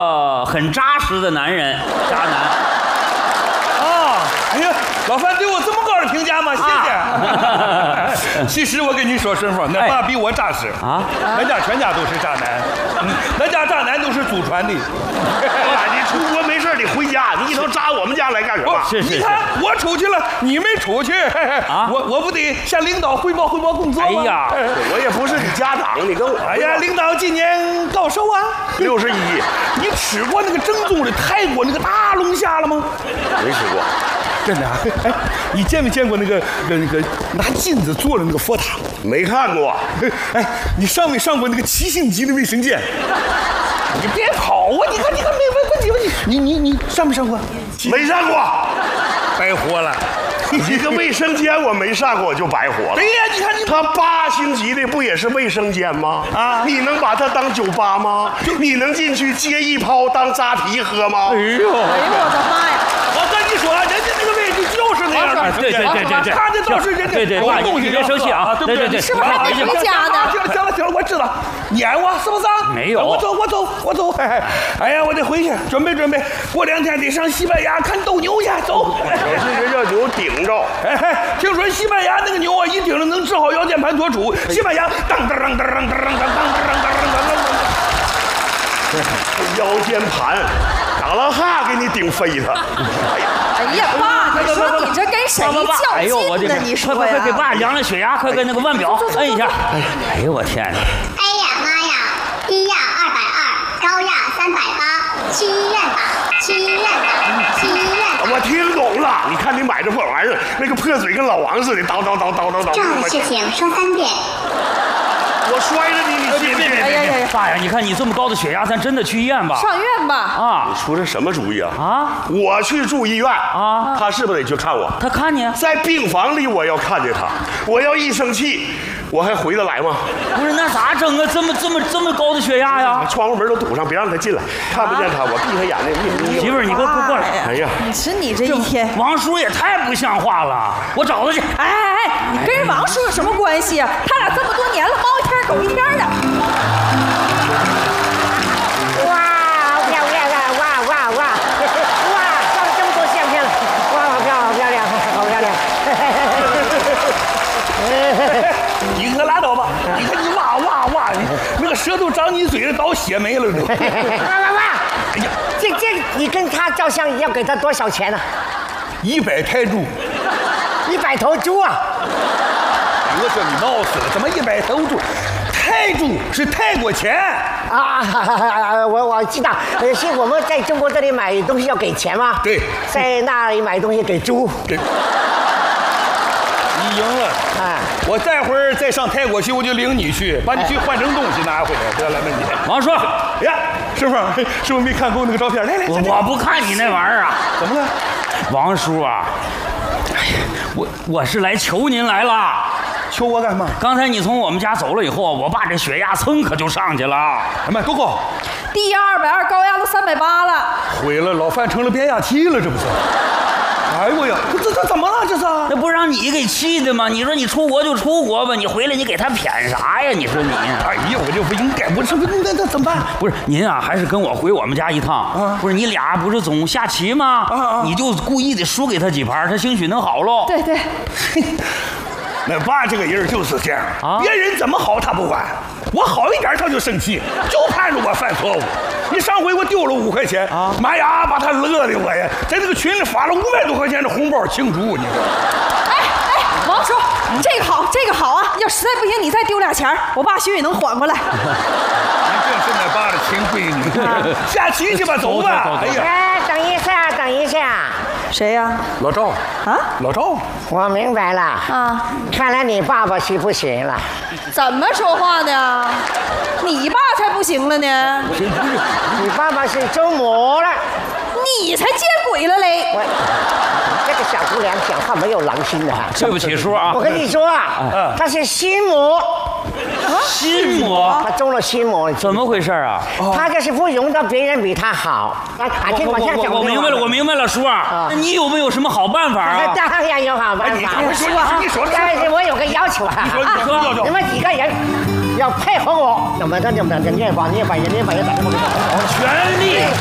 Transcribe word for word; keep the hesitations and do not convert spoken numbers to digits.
呃，很扎实的男人，渣男。 啊，哎呀，老范对我这么高的评价吗？谢谢。啊、其实我跟你说，师傅，那爸比我扎实啊，咱家全家都是渣男，嗯，咱家渣男都是祖传的。 你出国没事你回家，你一头扎我们家来干什么？ 是是。 你看我出去了，你没出去，啊，我我不得向领导汇报汇报工作吗？ 哎呀， 我也不是你家长，你跟我。 哎呀，领导今年高寿啊？ 六十一。 你吃过那个正宗的泰国那个大龙虾了吗？ 没吃过。 真的、啊？哎，你见没见过那个那个拿金子做的那个佛塔？ 没看过。 哎，你上没上过那个七星级的卫生间？你别跑啊！你看，你看，没问题问题。你你你上没上过？ 没上过， 白活了。 一个卫生间我没上过就白活了。 对呀，你看你他八星级的不也是卫生间吗？啊，你能把它当酒吧吗？你能进去接一泡当扎啤喝吗？ 哎呦，哎呦我的妈呀！ 我跟你说，人家那个位置就是那样的。 对对对对对， 他这倒是人家对对，爸，你别生气啊！对对对， 是不是还没回家呢？ 行了行了行了，我知道，撵我是不是？ 没有， 我走我走我走。哎呀，我得回去准备准备，过两天得上西班牙看斗牛去，走。 可是人家牛顶着。 哎，听说西班牙那个牛啊，一顶着能治好腰间盘突出。西班牙当当当当当当当当当当当。 腰间盘，长了哈给你顶飞了。 哎呀，爸，你说你这跟谁较劲呢？你说呀？ 快快给爸量量血压，快给那个腕表摁一下。哎呦我天！ 哎呀妈呀，低压二百二，高压三百八，七任打，七任打，七任打。 我听懂了，你看你买这破玩意儿，那个破嘴跟老王似的，叨叨叨叨叨叨。 这种事情说三遍。 我摔着你，你信不信？ 哎呀呀呀！ 爸呀，你看你这么高的血压，咱真的去医院吧？ 上院吧。 啊！ 你出这什么主意啊？ 啊！ 我去住医院啊， 他是不是得去看我？ 他看你在病房里，我要看见他，我要一生气，我还回得来吗？ 不是，那咋整啊？这么这么这么高的血压呀！ 窗户门都堵上，别让他进来，看不见他，我闭上眼睛。 媳妇儿，你快快过来！ 哎呀， 你说你这一天， 王叔也太不像话了，我找他去。 哎哎哎，你跟人王叔有什么关系啊？他俩这么多年了，猫一天狗一天的。 哇，好漂亮啊！哇哇哇！哇，照了这么多相片了，哇，好漂亮，好漂亮，好漂亮。 你可拉倒吧！你看你哇哇哇，那个舌头长你嘴上倒血没了都。 哇哇哇！哎呀，这这你跟他照相要给他多少钱呢？ 一百泰铢。 一百头猪啊！ 我说你闹死了，怎么一百头猪？泰铢是泰国钱啊！我我知道，呃，是我们在中国这里买东西要给钱吗？ 对， 在那里买东西给猪。 对。你赢了，哎，我待会儿再上泰国去，我就领你去，把你去换成东西拿回来，得了，问题。 王叔， 哎呀，师傅，师傅没看够那个照片，来来， 我我不看你那玩意儿啊， 怎么了？ 王叔啊，哎呀，我我是来求您来了。 求我干嘛？ 刚才你从我们家走了以后，我爸这血压蹭可就上去了。 哎妈，多高？ 低压二百二，高压都三百八了。 毁了，老范成了变压器了，这不是？哎呦呀，这这怎么了？这是？ 那不让你给气的吗？你说你出国就出国吧，你回来你给他谝啥呀？你说你？ 哎呀，我就不应该，我这不那那怎么办？ 不是您啊，还是跟我回我们家一趟。啊、不是你俩不是总下棋吗？啊啊、你就故意得输给他几盘，他兴许能好喽。 对对。 那爸这个人就是这样啊，别人怎么好他不管，我好一点他就生气，就盼着我犯错误。你上回我丢了五块钱啊，妈呀，把他乐的我呀，在这个群里发了五百多块钱的红包庆祝，你说？ 哎哎，王叔，这个好，这个好啊！要实在不行，你再丢俩钱，我爸许许能缓过来。 你真是俺爸的亲闺女，下棋去吧，走吧。 哎呀，哎，等一下，等一下。 谁呀？ 老赵啊， 老赵， 我明白了啊，看来你爸爸是不行了。 怎么说话呢？你爸才不行了呢。 你爸爸是周母了， 你才见鬼了嘞！ 我这个小姑娘讲话没有良心的。 对不起叔啊， 我跟你说啊，她是心母。 心母， 他中了心母， 怎么回事啊？ 他就是不容得别人比他好。啊，听我这样讲， 我明白了，我明白了，叔啊，那你有没有什么好办法啊？ 当然有好办法。 你说，你说， 但是我有个要求啊， 你说，你说， 你们几个人要配合我。那么，那那那，你也把你也把人家把人打这么个红头， 全力